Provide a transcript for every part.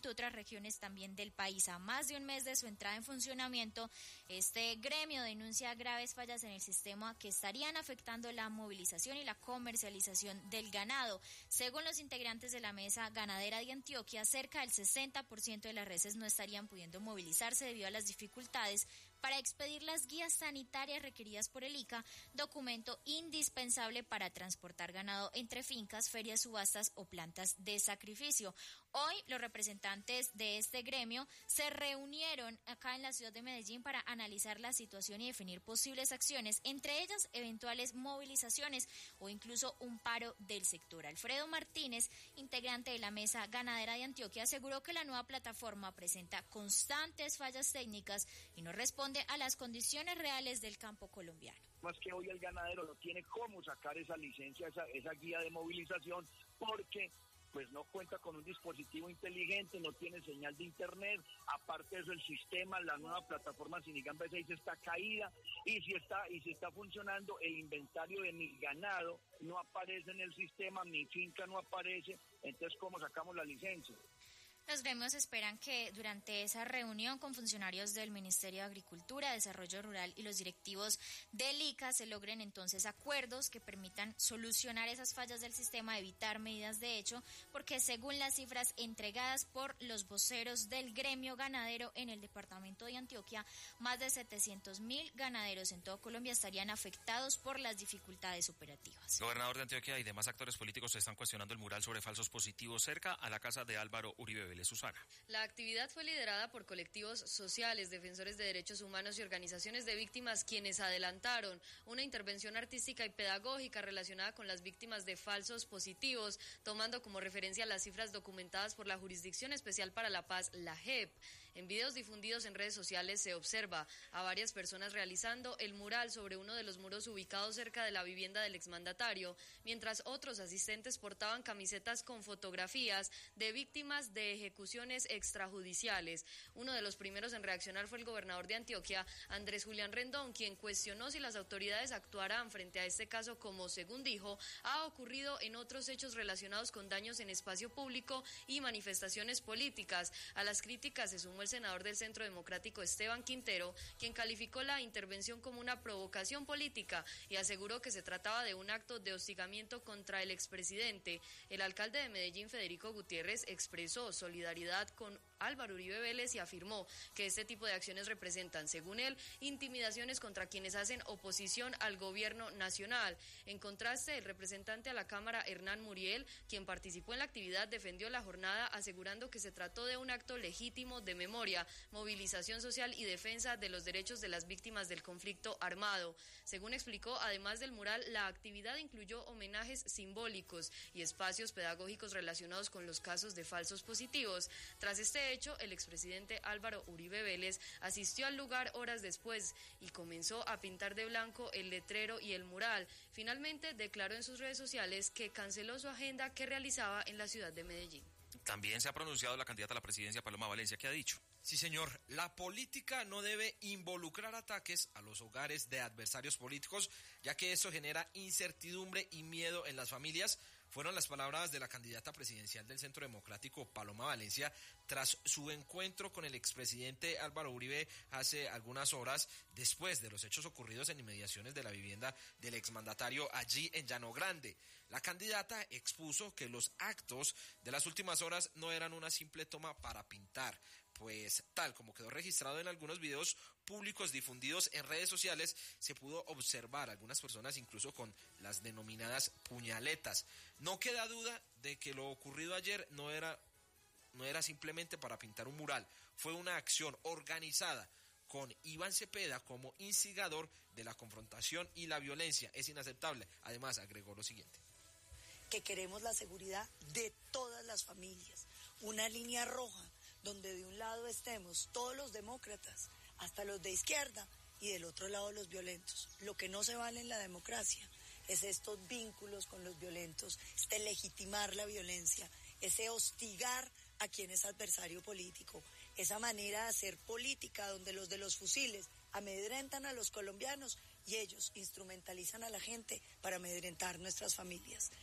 departamento, otras regiones también del país. A más de un mes de su entrada en funcionamiento, este gremio denuncia graves fallas en el sistema que estarían afectando la movilización y la comercialización del ganado. Según los integrantes de la mesa ganadera de Antioquia, cerca del 60% de las reses no estarían pudiendo movilizarse debido a las dificultades para expedir las guías sanitarias requeridas por el ICA, documento indispensable para transportar ganado entre fincas, ferias, subastas o plantas de sacrificio. Hoy los representantes de este gremio se reunieron acá en la ciudad de Medellín para analizar la situación y definir posibles acciones, entre ellas eventuales movilizaciones o incluso un paro del sector. Alfredo Martínez, integrante de la Mesa Ganadera de Antioquia, aseguró que la nueva plataforma presenta constantes fallas técnicas y no responde a las condiciones reales del campo colombiano. Más que hoy el ganadero no tiene cómo sacar esa licencia, esa guía de movilización, porque pues no cuenta con un dispositivo inteligente, no tiene señal de internet, aparte de eso el sistema, la nueva plataforma Sinigan B6 está caída, y si está funcionando, el inventario de mi ganado no aparece en el sistema, mi finca no aparece, entonces ¿cómo sacamos la licencia? Los gremios esperan que durante esa reunión con funcionarios del Ministerio de Agricultura, Desarrollo Rural y los directivos del ICA se logren entonces acuerdos que permitan solucionar esas fallas del sistema, evitar medidas de hecho, porque según las cifras entregadas por los voceros del gremio ganadero en el departamento de Antioquia, más de 700.000 ganaderos en todo Colombia estarían afectados por las dificultades operativas. El gobernador de Antioquia y demás actores políticos están cuestionando el mural sobre falsos positivos cerca a la casa de Álvaro Uribe. Susana. La actividad fue liderada por colectivos sociales, defensores de derechos humanos y organizaciones de víctimas, quienes adelantaron una intervención artística y pedagógica relacionada con las víctimas de falsos positivos, tomando como referencia las cifras documentadas por la Jurisdicción Especial para la Paz, la JEP. En videos difundidos en redes sociales se observa a varias personas realizando el mural sobre uno de los muros ubicados cerca de la vivienda del exmandatario, mientras otros asistentes portaban camisetas con fotografías de víctimas de ejecuciones extrajudiciales. Uno de los primeros en reaccionar fue el gobernador de Antioquia, Andrés Julián Rendón, quien cuestionó si las autoridades actuarán frente a este caso como, según dijo, ha ocurrido en otros hechos relacionados con daños en espacio público y manifestaciones políticas. A las críticas se sumó el senador del Centro Democrático, Esteban Quintero, quien calificó la intervención como una provocación política y aseguró que se trataba de un acto de hostigamiento contra el expresidente. El alcalde de Medellín, Federico Gutiérrez, expresó solidaridad con Álvaro Uribe Vélez y afirmó que este tipo de acciones representan, según él, intimidaciones contra quienes hacen oposición al gobierno nacional. En contraste, el representante a la Cámara, Hernán Muriel, quien participó en la actividad, defendió la jornada asegurando que se trató de un acto legítimo de memoria, movilización social y defensa de los derechos de las víctimas del conflicto armado. Según explicó, además del mural, la actividad incluyó homenajes simbólicos y espacios pedagógicos relacionados con los casos de falsos positivos. Tras este hecho, el expresidente Álvaro Uribe Vélez asistió al lugar horas después y comenzó a pintar de blanco el letrero y el mural. Finalmente declaró en sus redes sociales que canceló su agenda que realizaba en la ciudad de Medellín. También se ha pronunciado la candidata a la presidencia, Paloma Valencia. ¿Qué ha dicho? Sí, señor. La política no debe involucrar ataques a los hogares de adversarios políticos, ya que eso genera incertidumbre y miedo en las familias. Fueron las palabras de la candidata presidencial del Centro Democrático, Paloma Valencia, tras su encuentro con el expresidente Álvaro Uribe hace algunas horas, después de los hechos ocurridos en inmediaciones de la vivienda del exmandatario allí en Llano Grande. La candidata expuso que los actos de las últimas horas no eran una simple toma para pintar, pues tal como quedó registrado en algunos videos públicos difundidos en redes sociales, se pudo observar algunas personas incluso con las denominadas puñaletas. No queda duda de que lo ocurrido ayer no era simplemente para pintar un mural, fue una acción organizada con Iván Cepeda como instigador de la confrontación y la violencia. Es inaceptable. Además, agregó lo siguiente: que queremos la seguridad de todas las familias, una línea roja donde de un lado estemos todos los demócratas, hasta los de izquierda, y del otro lado los violentos. Lo que no se vale en la democracia es estos vínculos con los violentos, este legitimar la violencia, ese hostigar a quien es adversario político, esa manera de hacer política donde los de los fusiles amedrentan a los colombianos y ellos instrumentalizan a la gente para amedrentar nuestras familias.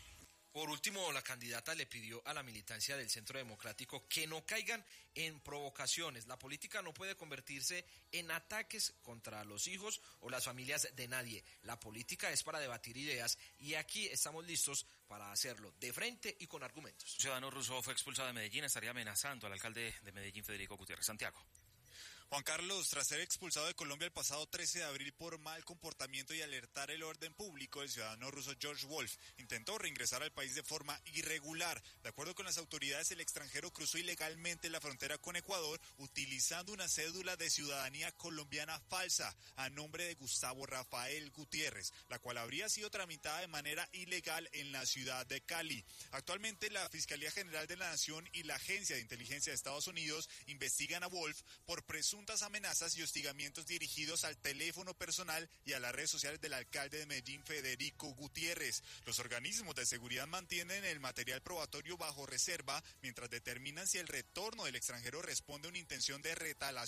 Por último, la candidata le pidió a la militancia del Centro Democrático que no caigan en provocaciones. La política no puede convertirse en ataques contra los hijos o las familias de nadie. La política es para debatir ideas y aquí estamos listos para hacerlo de frente y con argumentos. Un ciudadano ruso fue expulsado de Medellín, estaría amenazando al alcalde de Medellín, Federico Gutiérrez. Santiago. Juan Carlos, tras ser expulsado de Colombia el pasado 13 de abril por mal comportamiento y alertar el orden público, el ciudadano ruso George Wolf intentó reingresar al país de forma irregular. De acuerdo con las autoridades, el extranjero cruzó ilegalmente la frontera con Ecuador utilizando una cédula de ciudadanía colombiana falsa a nombre de Gustavo Rafael Gutiérrez, la cual habría sido tramitada de manera ilegal en la ciudad de Cali. Actualmente, la Fiscalía General de la Nación y la Agencia de Inteligencia de Estados Unidos investigan a Wolf por presuntas amenazas y hostigamientos dirigidos al teléfono personal y a las redes sociales del alcalde de Medellín, Federico Gutiérrez. Los organismos de seguridad mantienen el material probatorio bajo reserva mientras determinan si el retorno del extranjero responde a una intención de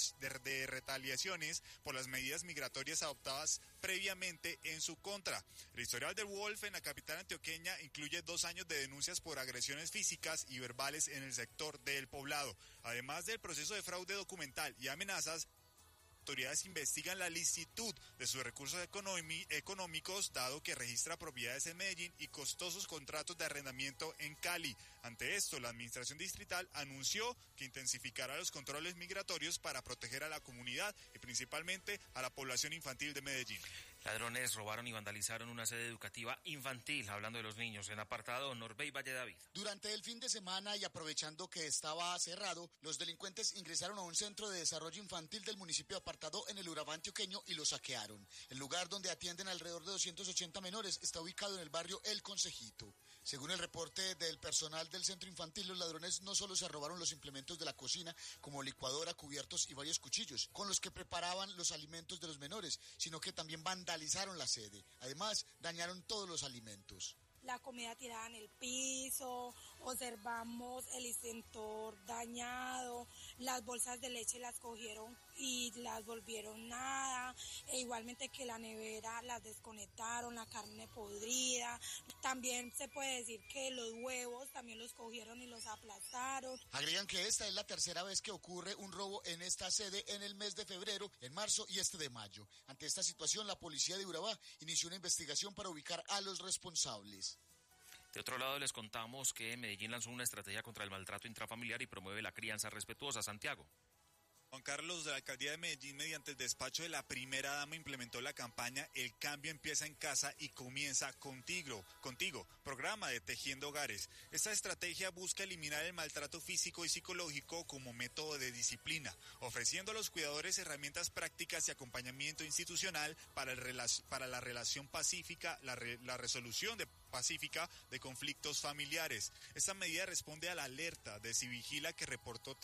retaliaciones por las medidas migratorias adoptadas previamente en su contra. El historial del Wolf en la capital antioqueña incluye 2 años de denuncias por agresiones físicas y verbales en el sector del Poblado. Además del proceso de fraude documental y amenazas, autoridades investigan la licitud de sus recursos económicos, dado que registra propiedades en Medellín y costosos contratos de arrendamiento en Cali. Ante esto, la administración distrital anunció que intensificará los controles migratorios para proteger a la comunidad y principalmente a la población infantil de Medellín. Ladrones robaron y vandalizaron una sede educativa infantil, hablando de los niños, en apartado Norbey Valle David. Durante el fin de semana y aprovechando que estaba cerrado, los delincuentes ingresaron a un centro de desarrollo infantil del municipio de Apartado en el Urabá antioqueño y lo saquearon. El lugar donde atienden alrededor de 280 menores está ubicado en el barrio El Consejito. Según el reporte del personal del centro infantil, los ladrones no solo se robaron los implementos de la cocina, como licuadora, cubiertos y varios cuchillos, con los que preparaban los alimentos de los menores, sino que también vandalizaron la sede. Además, dañaron todos los alimentos. La comida tirada en el piso, observamos el extintor dañado, las bolsas de leche las cogieron y las volvieron nada, e igualmente que la nevera las desconectaron, la carne podrida. También se puede decir que los huevos también los cogieron y los aplastaron. Agregan que esta es la tercera vez que ocurre un robo en esta sede en el mes de febrero, en marzo y este de mayo. Ante esta situación, la policía de Urabá inició una investigación para ubicar a los responsables. De otro lado, les contamos que Medellín lanzó una estrategia contra el maltrato intrafamiliar y promueve la crianza respetuosa. Santiago. Juan Carlos, de la alcaldía de Medellín, mediante el despacho de la primera dama, implementó la campaña El cambio empieza en casa y comienza contigo, programa de Tejiendo Hogares. Esta estrategia busca eliminar el maltrato físico y psicológico como método de disciplina, ofreciendo a los cuidadores herramientas prácticas y acompañamiento institucional para la relación pacífica, la resolución pacífica de conflictos familiares. Esta medida responde a la alerta de Civigila, que reportó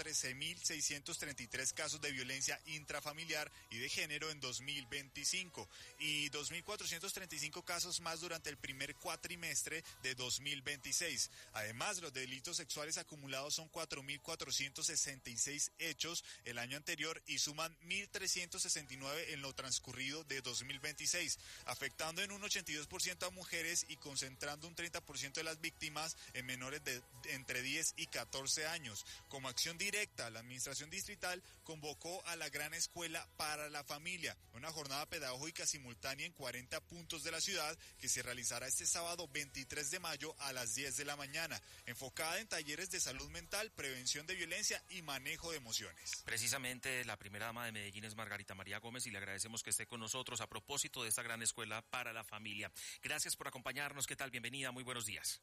13.633 casos de violencia intrafamiliar y de género en 2025 y 2.435 casos más durante el primer cuatrimestre de 2026. Además, los delitos sexuales acumulados son 4.466 hechos el año anterior y suman 1.369 en lo transcurrido de 2026, afectando en un 82% a mujeres y concentrando un 30% de las víctimas en menores de entre 10 y 14 años. Como acción directa, la administración distrital convocó a la Gran Escuela para la Familia, una jornada pedagógica simultánea en 40 puntos de la ciudad que se realizará este sábado 23 de mayo a las 10 de la mañana, enfocada en talleres de salud mental, prevención de violencia y manejo de emociones. Precisamente la primera dama de Medellín es Margarita María Gómez y le agradecemos que esté con nosotros a propósito de esta Gran Escuela para la Familia. Gracias por acompañarnos. ¿Qué tal? Bienvenida, muy buenos días.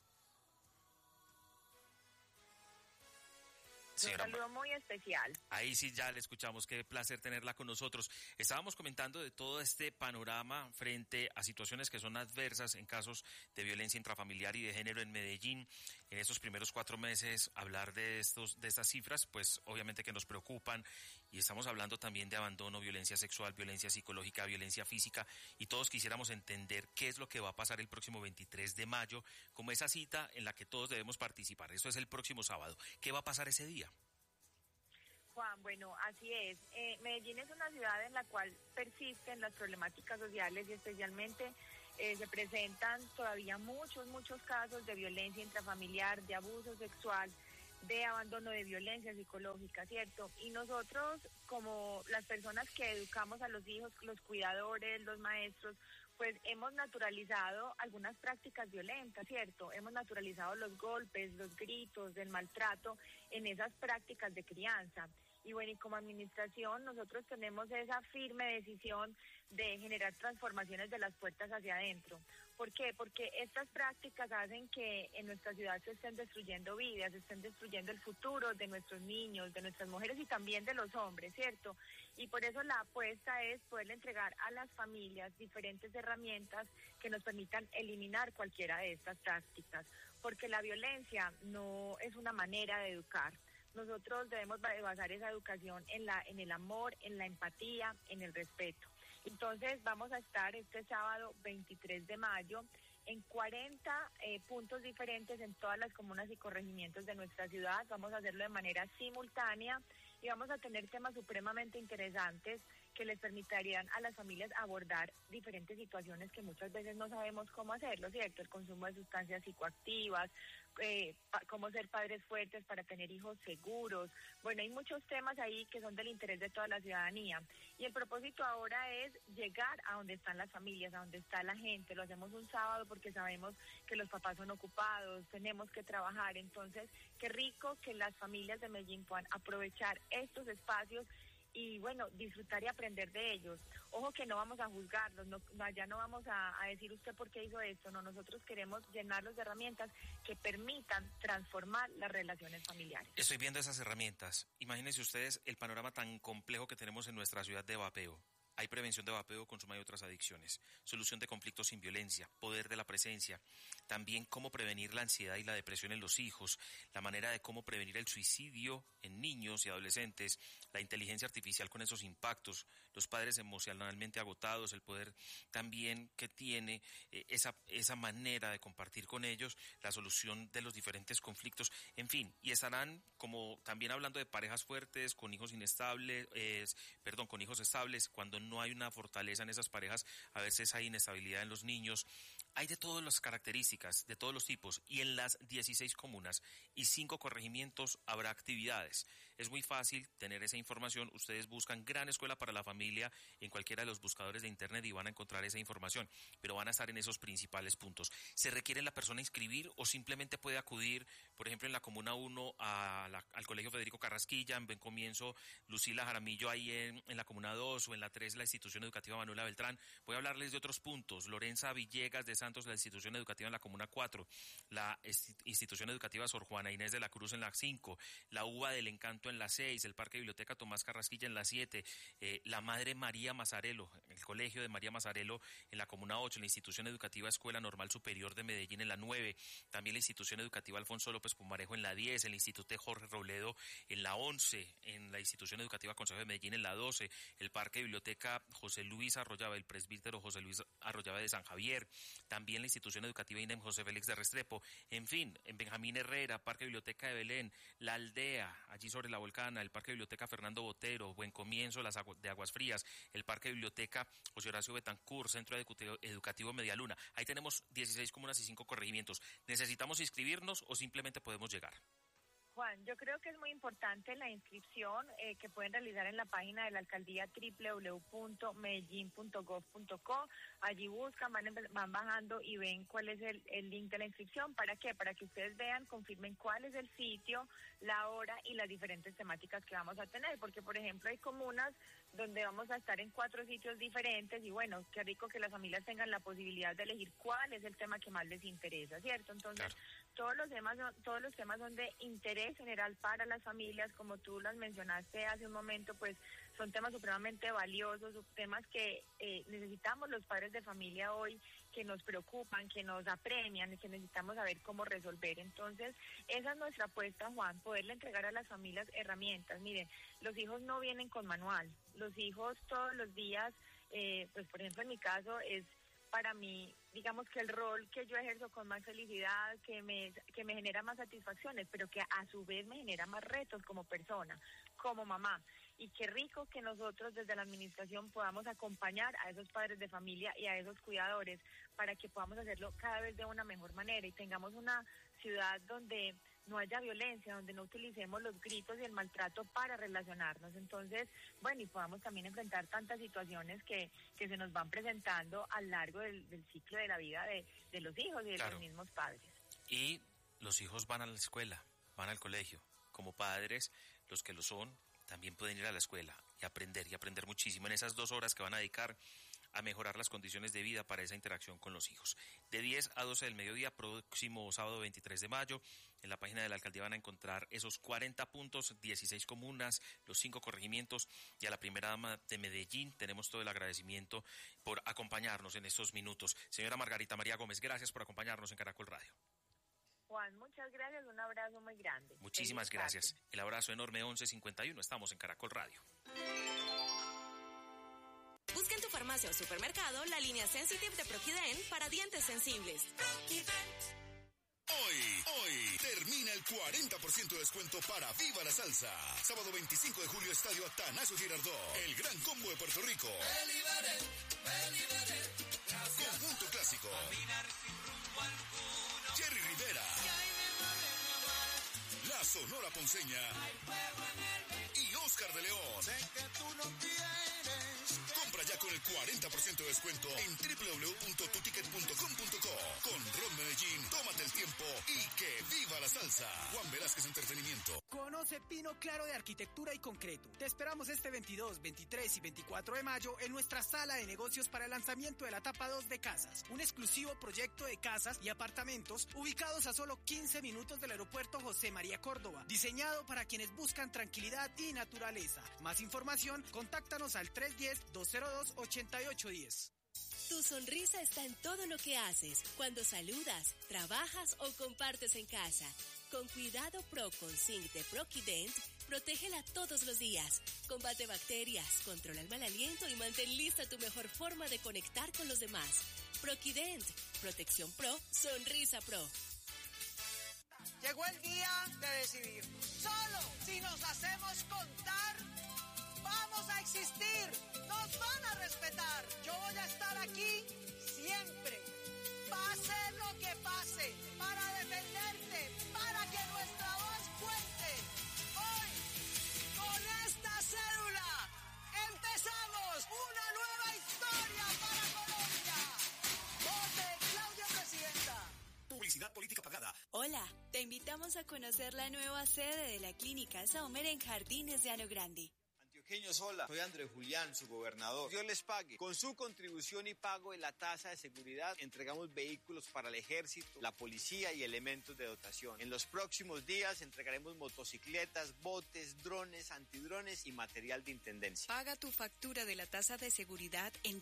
Un saludo muy especial. Ahí sí ya le escuchamos, qué placer tenerla con nosotros. Estábamos comentando de todo este panorama frente a situaciones que son adversas en casos de violencia intrafamiliar y de género en Medellín. En estos primeros 4 meses, hablar de estas cifras, pues obviamente que nos preocupan, y estamos hablando también de abandono, violencia sexual, violencia psicológica, violencia física, y todos quisiéramos entender qué es lo que va a pasar el próximo 23 de mayo, como esa cita en la que todos debemos participar. Eso es el próximo sábado. ¿Qué va a pasar ese día? Juan, bueno, así es. Medellín es una ciudad en la cual persisten las problemáticas sociales y especialmente Se presentan todavía muchos casos de violencia intrafamiliar, de abuso sexual, de abandono, de violencia psicológica, ¿cierto? Y nosotros, como las personas que educamos a los hijos, los cuidadores, los maestros, pues hemos naturalizado algunas prácticas violentas, ¿cierto? Hemos naturalizado los golpes, los gritos, el maltrato en esas prácticas de crianza. Y bueno, y como administración nosotros tenemos esa firme decisión de generar transformaciones de las puertas hacia adentro. ¿Por qué? Porque estas prácticas hacen que en nuestra ciudad se estén destruyendo vidas, se estén destruyendo el futuro de nuestros niños, de nuestras mujeres y también de los hombres, ¿cierto? Y por eso la apuesta es poderle entregar a las familias diferentes herramientas que nos permitan eliminar cualquiera de estas prácticas, porque la violencia no es una manera de educar. Nosotros debemos basar esa educación en el amor, en la empatía, en el respeto. Entonces vamos a estar este sábado 23 de mayo en 40 puntos diferentes en todas las comunas y corregimientos de nuestra ciudad. Vamos a hacerlo de manera simultánea y vamos a tener temas supremamente interesantes que les permitirían a las familias abordar diferentes situaciones que muchas veces no sabemos cómo hacerlo, ¿cierto? El consumo de sustancias psicoactivas, cómo ser padres fuertes para tener hijos seguros. Bueno, hay muchos temas ahí que son del interés de toda la ciudadanía. Y el propósito ahora es llegar a donde están las familias, a donde está la gente. Lo hacemos un sábado porque sabemos que los papás son ocupados, tenemos que trabajar. Entonces, qué rico que las familias de Medellín puedan aprovechar estos espacios y bueno, disfrutar y aprender de ellos. Ojo que no vamos a juzgarlos, ya no vamos a decir usted por qué hizo esto, no, nosotros queremos llenarlos de herramientas que permitan transformar las relaciones familiares. Estoy viendo esas herramientas. Imagínense ustedes el panorama tan complejo que tenemos en nuestra ciudad de vapeo. Hay prevención de vapeo, consumo y otras adicciones, solución de conflictos sin violencia, poder de la presencia, también cómo prevenir la ansiedad y la depresión en los hijos, la manera de cómo prevenir el suicidio en niños y adolescentes, la inteligencia artificial con esos impactos, los padres emocionalmente agotados, el poder también que tiene esa manera de compartir con ellos, la solución de los diferentes conflictos, en fin, y estarán como también hablando de parejas fuertes, con hijos con hijos estables, cuando no hay una fortaleza en esas parejas, a veces hay inestabilidad en los niños. Hay de todas las características, de todos los tipos, y en las 16 comunas y 5 corregimientos habrá actividades. Es muy fácil tener esa información. Ustedes buscan Gran Escuela para la Familia en cualquiera de los buscadores de internet y van a encontrar esa información, pero van a estar en esos principales puntos. ¿Se requiere la persona inscribir o simplemente puede acudir, por ejemplo, en la Comuna 1 al Colegio Federico Carrasquilla, en Buen Comienzo, Lucila Jaramillo, ahí en la Comuna 2 o en la 3, la Institución Educativa Manuela Beltrán? Voy a hablarles de otros puntos. Lorenza Villegas de Santos, la Institución Educativa en la Comuna 4, la Institución Educativa Sor Juana Inés de la Cruz en la 5, la UBA del Encanto en la 6, el Parque Biblioteca Tomás Carrasquilla en la 7, la Madre María Mazarelo, el Colegio de María Mazarelo en la Comuna 8, la Institución Educativa Escuela Normal Superior de Medellín en la 9, también la Institución Educativa Alfonso López Pumarejo en la 10, el Instituto Jorge Robledo en la 11, en la Institución Educativa Consejo de Medellín en la 12, el Parque Biblioteca José Luis Arroyave, el Presbítero José Luis Arroyave de San Javier, también la Institución Educativa INEM José Félix de Restrepo, en fin, en Benjamín Herrera, Parque Biblioteca de Belén, La Aldea, allí sobre la Volcana, el Parque Biblioteca Fernando Botero, Buen Comienzo, de Aguas Frías, el Parque Biblioteca José Horacio Betancourt, Centro Educativo Medialuna. Ahí tenemos 16 comunas y 5 corregimientos. ¿Necesitamos inscribirnos o simplemente podemos llegar? Juan, yo creo que es muy importante la inscripción que pueden realizar en la página de la alcaldía www.medellin.gov.co. Allí buscan, van bajando y ven cuál es el link de la inscripción. ¿Para qué? Para que ustedes vean, confirmen cuál es el sitio, la hora y las diferentes temáticas que vamos a tener. Porque, por ejemplo, hay comunas donde vamos a estar en 4 sitios diferentes y bueno, qué rico que las familias tengan la posibilidad de elegir cuál es el tema que más les interesa, ¿cierto? Entonces, claro. Todos los temas son de interés general para las familias, como tú las mencionaste hace un momento, pues son temas supremamente valiosos, temas que necesitamos los padres de familia hoy, que nos preocupan, que nos apremian y que necesitamos saber cómo resolver. Entonces, esa es nuestra apuesta, Juan, poderle entregar a las familias herramientas. Miren, los hijos no vienen con manual, los hijos todos los días, pues por ejemplo en mi caso es para mí, digamos que el rol que yo ejerzo con más felicidad, que me genera más satisfacciones, pero que a su vez me genera más retos como persona. como mamá. Y qué rico que nosotros desde la administración podamos acompañar a esos padres de familia y a esos cuidadores para que podamos hacerlo cada vez de una mejor manera y tengamos una ciudad donde no haya violencia, donde no utilicemos los gritos y el maltrato para relacionarnos. Entonces, bueno, y podamos también enfrentar tantas situaciones que se nos van presentando a lo largo del ciclo de la vida de los hijos y de los mismos padres. Y los hijos van a la escuela, van al colegio. Como padres, los que lo son, también pueden ir a la escuela y aprender muchísimo en esas 2 horas que van a dedicar a mejorar las condiciones de vida para esa interacción con los hijos. De 10 a 12 del mediodía, próximo sábado 23 de mayo, en la página de la alcaldía van a encontrar esos 40 puntos, 16 comunas, los 5 corregimientos, y a la primera dama de Medellín tenemos todo el agradecimiento por acompañarnos en estos minutos. Señora Margarita María Gómez, gracias por acompañarnos en Caracol Radio. Juan, muchas gracias, un abrazo muy grande. Muchísimas gracias. El abrazo enorme, 11:51, estamos en Caracol Radio. Busca en tu farmacia o supermercado la línea Sensitive de Proquident para dientes sensibles. Hoy termina el 40% de descuento para Viva la Salsa. Sábado 25 de julio, Estadio Atanasio Girardot. El gran combo de Puerto Rico. Conjunto Clásico. Jerry Rivera. La Sonora Ponceña. Y Oscar de León. Sé que tú no tienes. Compra ya con el 40% de descuento en www.tuticket.com.co. Con Ron Medellín, tómate el tiempo y que viva la salsa. Juan Velázquez Entretenimiento. Conoce Pino Claro de Arquitectura y Concreto. Te esperamos este 22, 23 y 24 de mayo en nuestra sala de negocios para el lanzamiento de la etapa 2 de Casas, un exclusivo proyecto de casas y apartamentos ubicados a solo 15 minutos del aeropuerto José María Córdoba, diseñado para quienes buscan tranquilidad y naturaleza. Más información, contáctanos al 310-202-8810. Tu sonrisa está en todo lo que haces, cuando saludas, trabajas o compartes en casa. Con Cuidado Pro con Zinc de Proquident, protégela todos los días. Combate bacterias, controla el mal aliento y mantén lista tu mejor forma de conectar con los demás. Proquident, protección pro, sonrisa pro. Llegó el día de decidir. Solo si nos hacemos contar, vamos a existir. Nos van a respetar. Yo voy a estar aquí siempre. Pase lo que pase, para defenderte, para que nuestra voz cuente. Hoy, con esta cédula, empezamos una nueva historia para Colombia. Vote Claudia Presidenta. Publicidad política pagada. Hola, te invitamos a conocer la nueva sede de la Clínica Saumer en Jardines de Ano Grande. Hola, soy Andrés Julián, su gobernador. Dios les pague. Con su contribución y pago de la tasa de seguridad, entregamos vehículos para el ejército, la policía y elementos de dotación. En los próximos días entregaremos motocicletas, botes, drones, antidrones y material de intendencia. Paga tu factura de la tasa de seguridad en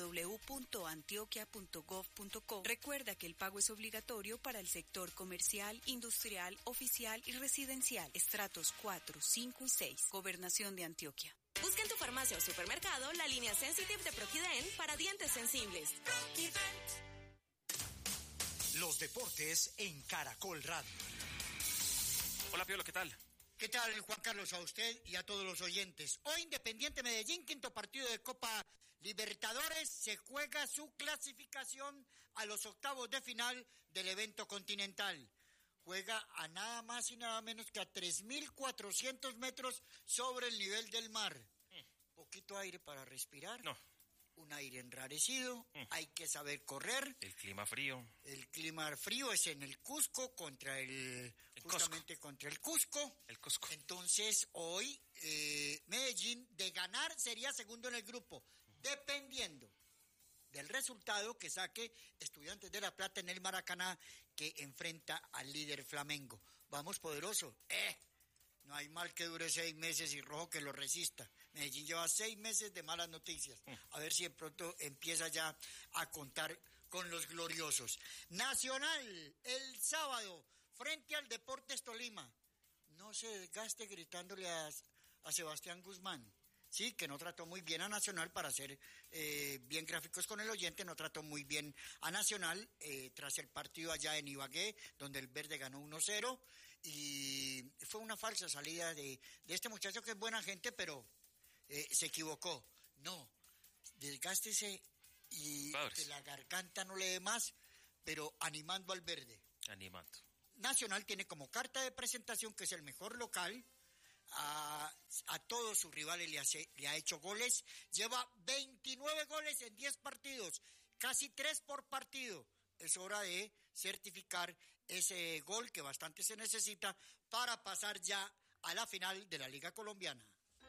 www.antioquia.gov.co. Recuerda que el pago es obligatorio para el sector comercial, industrial, oficial y residencial. Estratos 4, 5 y 6. Gobernación de Antioquia. Busca en tu farmacia o supermercado la línea Sensitive de Proquident para dientes sensibles. Los deportes en Caracol Radio. Hola, Piolo, ¿qué tal? ¿Qué tal, Juan Carlos? A usted y a todos los oyentes. Hoy Independiente Medellín, quinto partido de Copa Libertadores, se juega su clasificación a los octavos de final del evento continental. Juega a nada más y nada menos que a 3.400 metros sobre el nivel del mar. Poquito aire para respirar. No. Un aire enrarecido. Hay que saber correr. El clima frío. El clima frío es en el Cusco contra justamente Cusco. Contra el Cusco. El Cusco. Entonces, hoy Medellín, de ganar, sería segundo en el grupo, dependiendo del resultado que saque Estudiantes de La Plata en el Maracaná, que enfrenta al líder Flamengo. Vamos, poderoso. No hay mal que dure 6 meses y rojo que lo resista. Medellín lleva 6 meses de malas noticias. A ver si de pronto empieza ya a contar con los gloriosos. Nacional, el sábado, frente al Deportes Tolima. No se desgaste gritándole a Sebastián Guzmán. Sí, que no trató muy bien a Nacional, para ser bien gráficos con el oyente, no trató muy bien a Nacional tras el partido allá en Ibagué, donde el verde ganó 1-0. y fue una falsa salida de este muchacho que es buena gente, pero se equivocó. No, desgástese y que la garganta no le dé más, pero animando al verde. Animando. Nacional tiene como carta de presentación que es el mejor local. A todos sus rivales le ha hecho goles. Lleva 29 goles en 10 partidos, casi 3 por partido. Es hora de certificar ese gol que bastante se necesita para pasar ya a la final de la Liga Colombiana.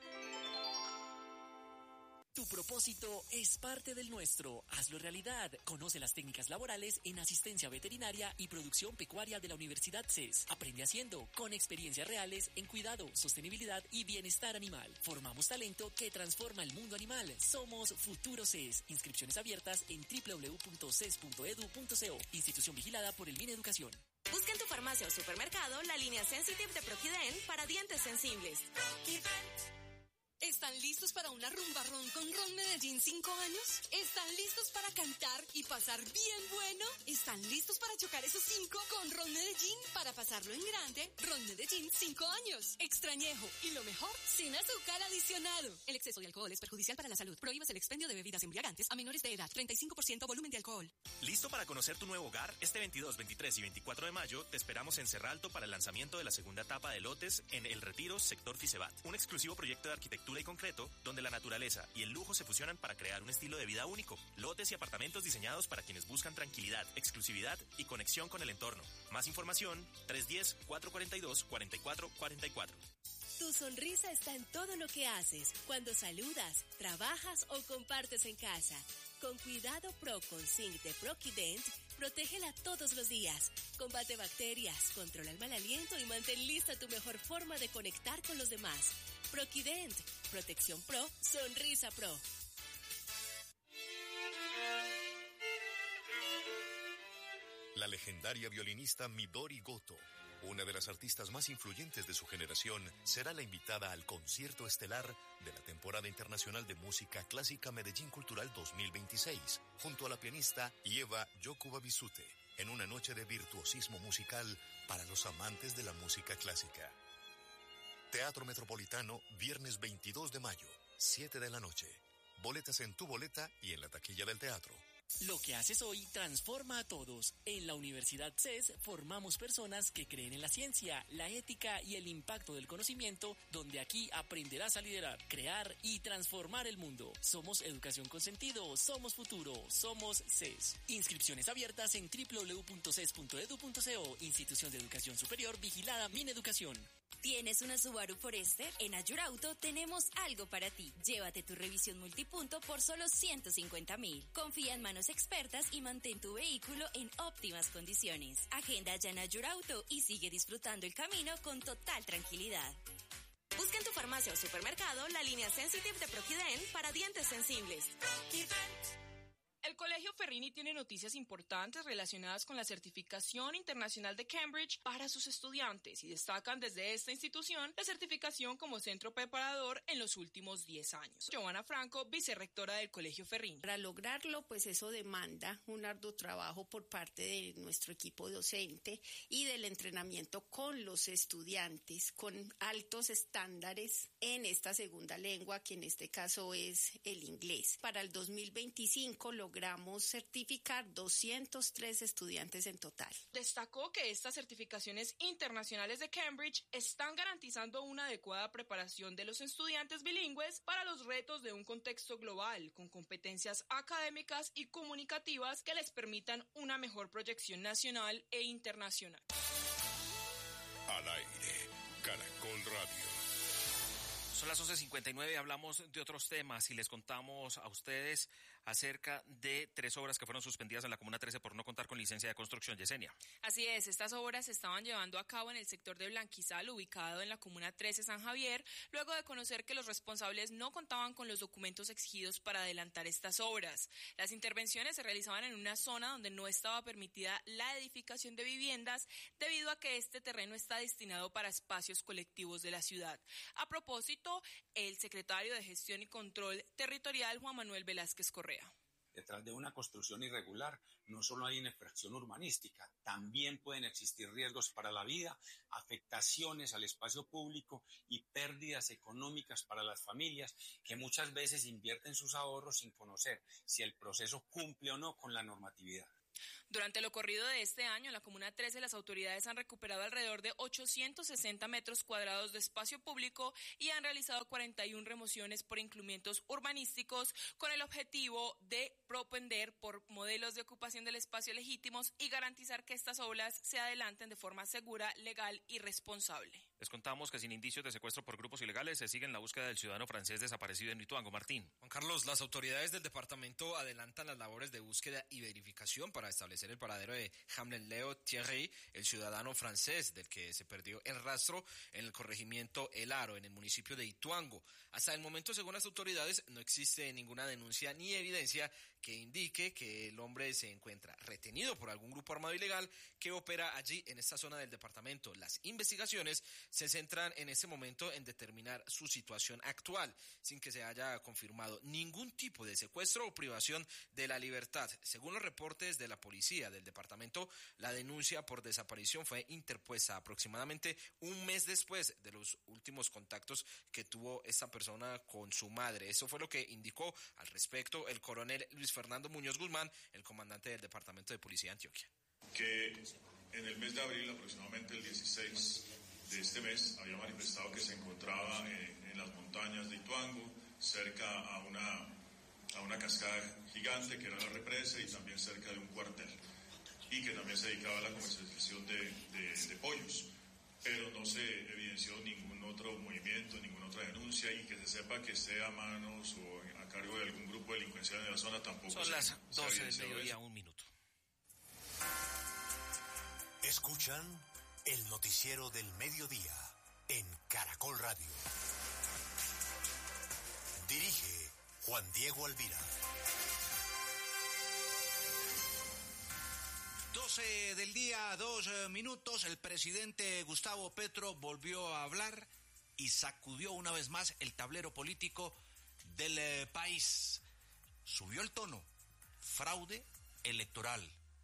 Tu propósito es parte del nuestro. Hazlo realidad. Conoce las técnicas laborales en asistencia veterinaria y producción pecuaria de la Universidad CES. Aprende haciendo, con experiencias reales en cuidado, sostenibilidad y bienestar animal. Formamos talento que transforma el mundo animal. Somos Futuro CES. Inscripciones abiertas en www.ces.edu.co. Institución vigilada por el Mineducación. Busca en tu farmacia o supermercado la línea Sensitive de Proquident para dientes sensibles. ¿Están listos para una rumba ron con Ron Medellín 5 años? ¿Están listos para cantar y pasar bien bueno? ¿Están listos para chocar esos 5 con Ron Medellín para pasarlo en grande? Ron Medellín 5 años. Extrañejo y lo mejor, sin azúcar adicionado. El exceso de alcohol es perjudicial para la salud. Prohíbas el expendio de bebidas embriagantes a menores de edad. 35% volumen de alcohol. ¿Listo para conocer tu nuevo hogar? Este 22, 23 y 24 de mayo te esperamos en Cerralto para el lanzamiento de la segunda etapa de lotes en El Retiro, sector Fisebat. Un exclusivo proyecto de arquitectura y concreto donde la naturaleza y el lujo se fusionan para crear un estilo de vida único. Lotes y apartamentos diseñados para quienes buscan tranquilidad, exclusividad y conexión con el entorno. Más información, 310-442-4444. Tu sonrisa está en todo lo que haces, cuando saludas, trabajas o compartes en casa. Con Cuidado Pro con Zinc de Proquident, protégela todos los días. Combate bacterias, controla el mal aliento y mantén lista tu mejor forma de conectar con los demás. Proquident, protección pro, sonrisa pro. La legendaria violinista Midori Goto, una de las artistas más influyentes de su generación, será la invitada al concierto estelar de la temporada internacional de música clásica Medellín Cultural 2026, junto a la pianista Ieva Yokubabisute, en una noche de virtuosismo musical para los amantes de la música clásica. Teatro Metropolitano, viernes 22 de mayo, 7 de la noche. Boletas en tu boleta y en la taquilla del teatro. Lo que haces hoy transforma a todos. En la Universidad CES formamos personas que creen en la ciencia, la ética y el impacto del conocimiento, donde aquí aprenderás a liderar, crear y transformar el mundo. Somos educación con sentido, somos futuro, somos CES. Inscripciones abiertas en www.ces.edu.co. Institución de Educación Superior vigilada Mineducación. ¿Tienes una Subaru Forester? En Ayurauto tenemos algo para ti. Llévate tu revisión multipunto por solo 150,000. Confía en manos expertas y mantén tu vehículo en óptimas condiciones. Agenda ya en Ayurauto y sigue disfrutando el camino con total tranquilidad. Busca en tu farmacia o supermercado la línea Sensitive de Proquident para dientes sensibles. El Colegio Ferrini tiene noticias importantes relacionadas con la certificación internacional de Cambridge para sus estudiantes y destacan desde esta institución la certificación como centro preparador en los últimos 10 años. Giovanna Franco, vicerrectora del Colegio Ferrini. Para lograrlo, pues eso demanda un arduo trabajo por parte de nuestro equipo docente y del entrenamiento con los estudiantes, con altos estándares en esta segunda lengua, que en este caso es el inglés. Para el 2025 logramos certificar 203 estudiantes en total. Destacó que estas certificaciones internacionales de Cambridge están garantizando una adecuada preparación de los estudiantes bilingües para los retos de un contexto global, con competencias académicas y comunicativas que les permitan una mejor proyección nacional e internacional. Al aire, Caracol Radio. Son las 11:59, hablamos de otros temas y les contamos a ustedes acerca de 3 obras que fueron suspendidas en la Comuna 13 por no contar con licencia de construcción. Yesenia. Así es, estas obras se estaban llevando a cabo en el sector de Blanquizal, ubicado en la Comuna 13 San Javier, luego de conocer que los responsables no contaban con los documentos exigidos para adelantar estas obras. Las intervenciones se realizaban en una zona donde no estaba permitida la edificación de viviendas, debido a que este terreno está destinado para espacios colectivos de la ciudad. A propósito, el secretario de Gestión y Control Territorial, Juan Manuel Velázquez Correa. detrás de una construcción irregular no solo hay infracción urbanística, también pueden existir riesgos para la vida, afectaciones al espacio público y pérdidas económicas para las familias que muchas veces invierten sus ahorros sin conocer si el proceso cumple o no con la normatividad. Durante lo corrido de este año, en la Comuna 13, las autoridades han recuperado alrededor de 860 metros cuadrados de espacio público y han realizado 41 remociones por incumplimientos urbanísticos con el objetivo de propender por modelos de ocupación del espacio legítimos y garantizar que estas obras se adelanten de forma segura, legal y responsable. Les contamos que sin indicios de secuestro por grupos ilegales se sigue en la búsqueda del ciudadano francés desaparecido en Ituango. Martín. Juan Carlos, las autoridades del departamento adelantan las labores de búsqueda y verificación para establecer el paradero de Hamlet Leo Thierry, el ciudadano francés del que se perdió el rastro en el corregimiento El Aro, en el municipio de Ituango. Hasta el momento, según las autoridades, no existe ninguna denuncia ni evidencia que indique que el hombre se encuentra retenido por algún grupo armado ilegal que opera allí en esta zona del departamento. Las investigaciones se centran en este momento en determinar su situación actual, sin que se haya confirmado ningún tipo de secuestro o privación de la libertad. Según los reportes de la policía del departamento, la denuncia por desaparición fue interpuesta aproximadamente un mes después de los últimos contactos que tuvo esta persona con su madre. Eso fue lo que indicó al respecto el coronel Luis Fernando Muñoz Guzmán, el comandante del Departamento de Policía de Antioquia. Que en el mes de abril, aproximadamente el 16 de este mes, había manifestado que se encontraba en las montañas de Ituango, cerca a una cascada gigante que era la represa y también cerca de un cuartel, y que también se dedicaba a la comercialización de pollos, pero no se evidenció ningún otro movimiento, ninguna otra denuncia, y que se sepa que esté a manos o a cargo de algún grupo delincuencial en la zona tampoco. Son las 12 del mediodía, un minuto. Escuchan el noticiero del mediodía en Caracol Radio. Dirige Juan Diego Alvira. 12 del día, 2 minutos. El presidente Gustavo Petro volvió a hablar y sacudió una vez más el tablero político del país. Subió el tono. Fraude electoral,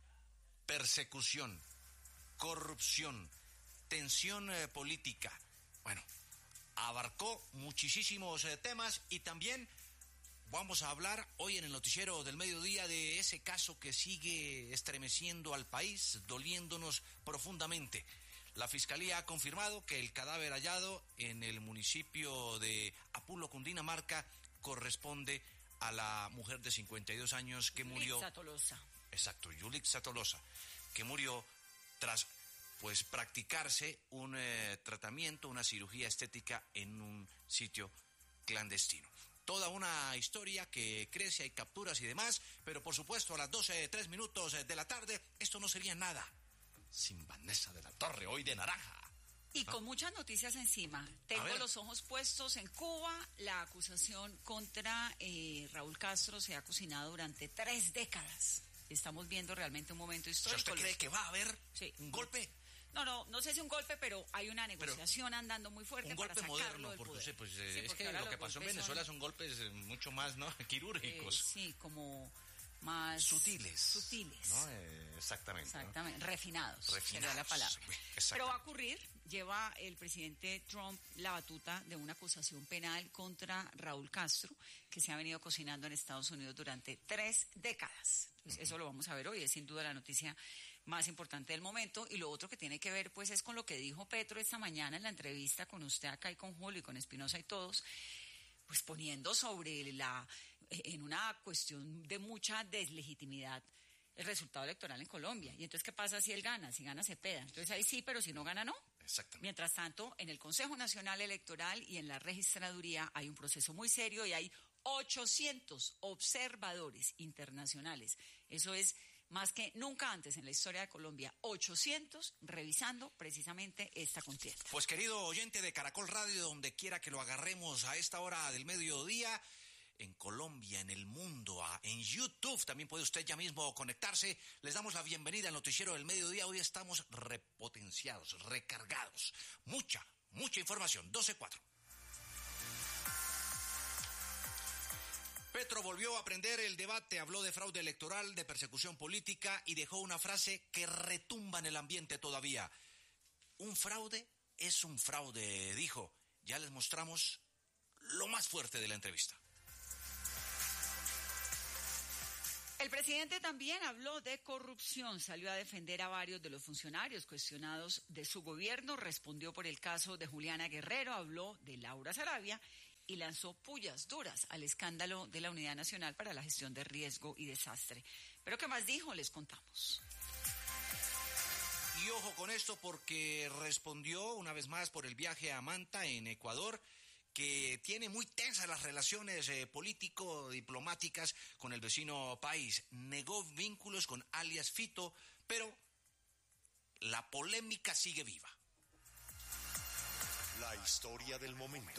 persecución, corrupción, tensión política. Bueno, abarcó muchísimos temas y también vamos a hablar hoy en el noticiero del mediodía de ese caso que sigue estremeciendo al país, doliéndonos profundamente. La Fiscalía ha confirmado que el cadáver hallado en el municipio de Apulo, Cundinamarca, corresponde a la mujer de 52 años que murió. Yulixa Tolosa. Exacto, Yulixa Tolosa, que murió tras practicarse un tratamiento, una cirugía estética en un sitio clandestino. Toda una historia que crece, hay capturas y demás, pero por supuesto a las 12:03 de la tarde, esto no sería nada sin Vanessa de la Torre, hoy de naranja. Y con muchas noticias encima. Tengo los ojos puestos en Cuba. La acusación contra Raúl Castro se ha cocinado durante 3 décadas. Estamos viendo realmente un momento histórico. ¿Usted cree que va a haber un golpe? No sé si un golpe, pero hay una negociación andando muy fuerte un golpe para sacarlo moderno, del porque, poder. sí, es que lo que pasó en Venezuela son golpes mucho más, ¿no?, quirúrgicos. Sí, como más sutiles. ¿No? Exactamente. ¿no? Refinados. Sería la palabra. Pero va a ocurrir. Lleva el presidente Trump la batuta de una acusación penal contra Raúl Castro, que se ha venido cocinando en Estados Unidos durante 3 décadas. Entonces, eso lo vamos a ver hoy. Es sin duda la noticia más importante del momento. Y lo otro que tiene que ver, pues, es con lo que dijo Petro esta mañana en la entrevista con usted acá y con Julio y con Espinosa y todos, pues poniendo sobre en una cuestión de mucha deslegitimidad el resultado electoral en Colombia. Y entonces, ¿qué pasa si él gana? Si gana, se peda. Entonces, ahí sí, pero si no gana, no. Exactamente. Mientras tanto, en el Consejo Nacional Electoral y en la registraduría hay un proceso muy serio y hay 800 observadores internacionales. Eso es más que nunca antes en la historia de Colombia, 800 revisando precisamente esta contienda. Pues querido oyente de Caracol Radio, donde quiera que lo agarremos a esta hora del mediodía, en Colombia, en el mundo, en YouTube, también puede usted ya mismo conectarse. Les damos la bienvenida al noticiero del mediodía. Hoy estamos repotenciados, recargados. Mucha información. 12:04. Petro volvió a prender el debate, habló de fraude electoral, de persecución política y dejó una frase que retumba en el ambiente todavía. Un fraude es un fraude, dijo. Ya les mostramos lo más fuerte de la entrevista. El presidente también habló de corrupción, salió a defender a varios de los funcionarios cuestionados de su gobierno, respondió por el caso de Juliana Guerrero, habló de Laura Sarabia y lanzó pullas duras al escándalo de la Unidad Nacional para la Gestión de Riesgo y Desastre. Pero ¿qué más dijo? Les contamos. Y ojo con esto porque respondió una vez más por el viaje a Manta en Ecuador, que tiene muy tensas las relaciones político-diplomáticas con el vecino país. Negó vínculos con alias Fito, pero la polémica sigue viva. La historia del momento.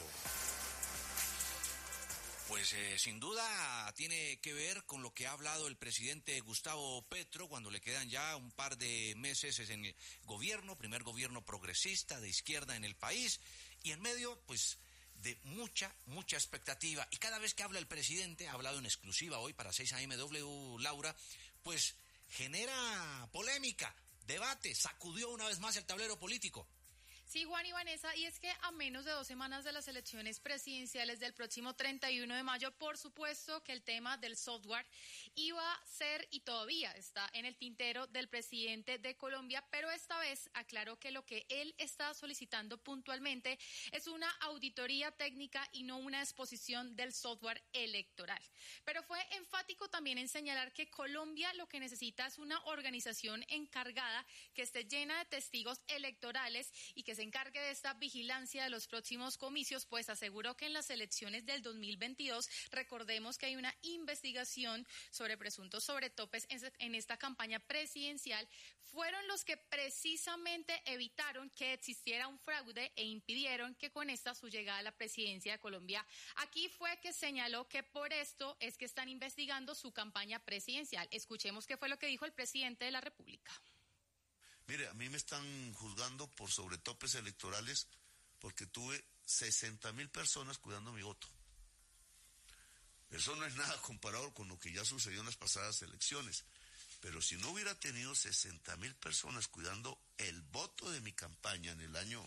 Pues sin duda tiene que ver con lo que ha hablado el presidente Gustavo Petro cuando le quedan ya un par de meses en el gobierno, primer gobierno progresista de izquierda en el país, y en medio, pues, de mucha expectativa. Y cada vez que habla el presidente, ha hablado en exclusiva hoy para 6 AM Laura, pues genera polémica, debate, sacudió una vez más el tablero político. Sí, Juan y Vanessa, y es que a menos de 2 semanas de las elecciones presidenciales del próximo 31 de mayo, por supuesto que el tema del software iba a ser y todavía está en el tintero del presidente de Colombia, pero esta vez aclaró que lo que él está solicitando puntualmente es una auditoría técnica y no una exposición del software electoral. Pero fue enfático también en señalar que Colombia lo que necesita es una organización encargada que esté llena de testigos electorales y que se encargue de esta vigilancia de los próximos comicios, pues aseguró que en las elecciones del 2022, recordemos que hay una investigación sobre presuntos sobretopes en esta campaña presidencial, fueron los que precisamente evitaron que existiera un fraude e impidieron que con esta su llegada a la presidencia de Colombia. Aquí fue que señaló que por esto es que están investigando su campaña presidencial. Escuchemos qué fue lo que dijo el presidente de la República. Mire, a mí me están juzgando por sobretopes electorales porque tuve 60,000 personas cuidando mi voto. Eso no es nada comparado con lo que ya sucedió en las pasadas elecciones. Pero si no hubiera tenido 60,000 personas cuidando el voto de mi campaña en el año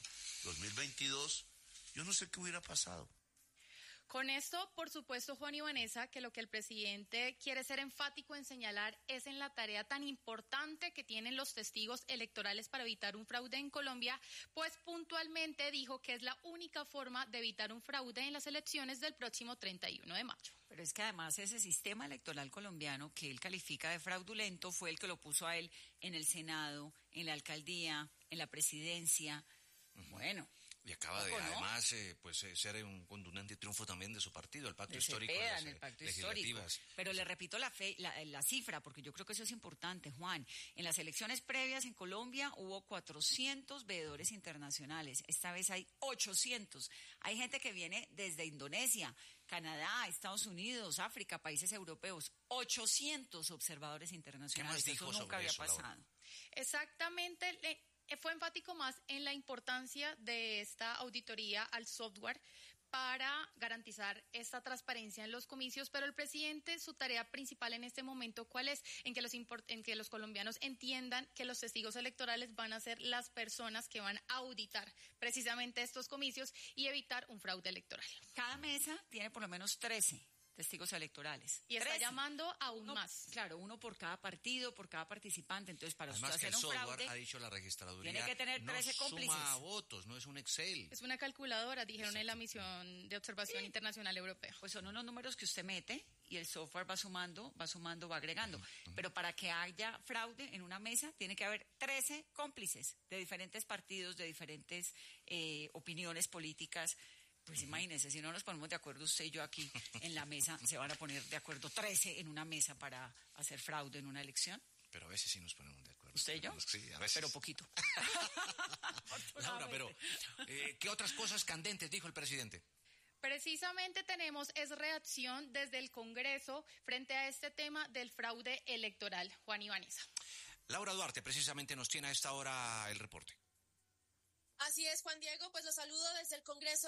2022, yo no sé qué hubiera pasado. Con esto, por supuesto, Juan y Vanessa, que lo que el presidente quiere ser enfático en señalar es en la tarea tan importante que tienen los testigos electorales para evitar un fraude en Colombia, pues puntualmente dijo que es la única forma de evitar un fraude en las elecciones del próximo 31 de mayo. Pero es que además ese sistema electoral colombiano que él califica de fraudulento fue el que lo puso a él en el Senado, en la alcaldía, en la presidencia. Bueno. Y acaba de, además, ser un contundente triunfo también de su partido, el pacto histórico de las legislativas. Pero le repito la cifra, porque yo creo que eso es importante, Juan. En las elecciones previas en Colombia hubo 400 veedores internacionales. Esta vez hay 800. Hay gente que viene desde Indonesia, Canadá, Estados Unidos, África, países europeos. 800 observadores internacionales. ¿Qué más dijo eso nunca sobre había eso, pasado. Laura? Exactamente. Fue enfático más en la importancia de esta auditoría al software para garantizar esta transparencia en los comicios, pero el presidente, su tarea principal en este momento, ¿cuál es? En que los colombianos entiendan que los testigos electorales van a ser las personas que van a auditar precisamente estos comicios y evitar un fraude electoral. Cada mesa tiene por lo menos 13 testigos electorales. Y está llamando aún más. Claro, uno por cada partido, por cada participante. Entonces, para además usted hacer un fraude, software, ha dicho la registraduría, tiene que tener 13 cómplices. Suma votos, no es un Excel. Es una calculadora, dijeron en la misión de observación internacional europea. Pues son unos números que usted mete y el software va sumando, va agregando. Pero para que haya fraude en una mesa, tiene que haber 13 cómplices de diferentes partidos, de diferentes opiniones políticas. Pues imagínense, si no nos ponemos de acuerdo usted y yo aquí en la mesa, se van a poner de acuerdo 13 en una mesa para hacer fraude en una elección. Pero a veces sí nos ponemos de acuerdo. ¿Usted y yo? Sí, a veces. Pero poquito. Laura, pero ¿qué otras cosas candentes dijo el presidente? Precisamente tenemos reacción desde el Congreso frente a este tema del fraude electoral. Juan y Vanessa. Laura Duarte precisamente nos tiene a esta hora el reporte. Así es, Juan Diego, pues los saludo desde el Congreso